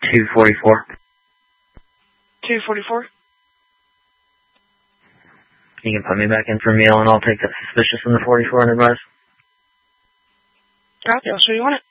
244. 244? You can put me back in for meal, and I'll take that suspicious in the 44 and advise. Copy. I'll show you on it.